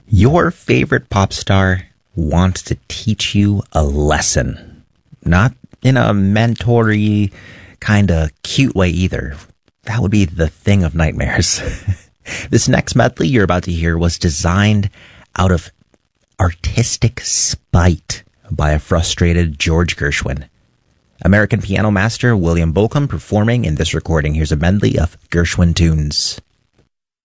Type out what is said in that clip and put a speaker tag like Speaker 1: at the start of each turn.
Speaker 1: Your favorite pop star wants to teach you a lesson. Not in a mentory kind of cute way either. That would be the thing of nightmares. This next medley you're about to hear was designed out of artistic spite by a frustrated George Gershwin. American piano master William Bolcom performing in this recording. Here's a medley of Gershwin tunes.